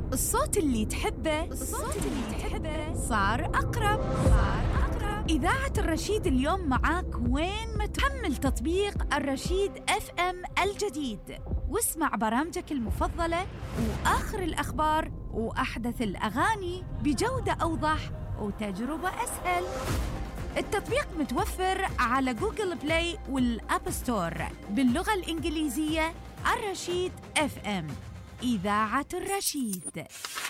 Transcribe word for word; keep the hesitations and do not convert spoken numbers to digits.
الصوت اللي تحبه الصوت اللي تحبه صار أقرب صار أقرب إذاعة الرشيد اليوم معاك وين ما تحمل تطبيق الرشيد اف ام الجديد واسمع برامجك المفضلة وآخر الأخبار وأحدث الأغاني بجودة أوضح وتجربة أسهل. التطبيق متوفر على جوجل بلاي والأب ستور باللغة الإنجليزية. الرشيد اف ام، إذاعة الرشيد.